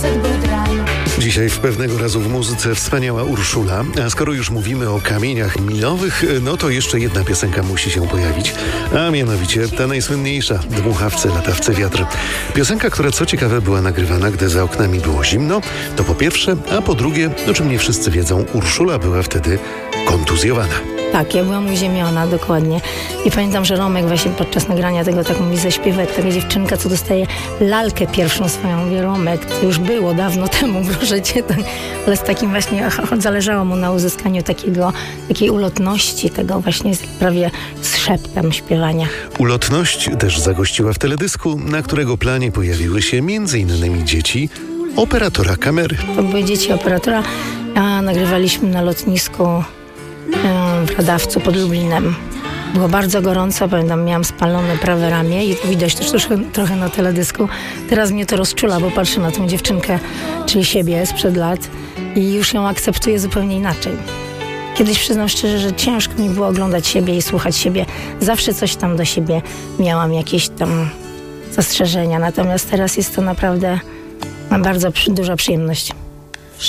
facet był dran. Dzisiaj w Pewnego razu w muzyce wspaniała Urszula, a skoro już mówimy o kamieniach milowych, no to jeszcze jedna piosenka musi się pojawić, a mianowicie ta najsłynniejsza, Dmuchawce, latawce wiatr. Piosenka, która co ciekawe była nagrywana, gdy za oknami było zimno, to po pierwsze, a po drugie, o czym nie wszyscy wiedzą, Urszula była wtedy kontuzjowana. Tak, ja byłam uziemiona, dokładnie. I pamiętam, że Romek właśnie podczas nagrania tego tak mówi, zaśpiewa jak taka dziewczynka, co dostaje lalkę pierwszą swoją. Mówi, Romek, to już było dawno temu, proszę cię. Tak. Ale z takim właśnie, zależało mu na uzyskaniu takiej ulotności, tego właśnie prawie z szeptem śpiewania. Ulotność też zagościła w teledysku, na którego planie pojawiły się m.in. dzieci operatora kamery. To były dzieci operatora, a nagrywaliśmy na lotnisku w Radawcu pod Lublinem. Było bardzo gorąco, pamiętam, miałam spalone prawe ramię i to widać też trochę na teledysku. Teraz mnie to rozczula, bo patrzę na tą dziewczynkę, czyli siebie sprzed lat i już ją akceptuję zupełnie inaczej. Kiedyś przyznam szczerze, że ciężko mi było oglądać siebie i słuchać siebie. Zawsze coś tam do siebie miałam, jakieś tam zastrzeżenia, natomiast teraz jest to naprawdę bardzo duża przyjemność.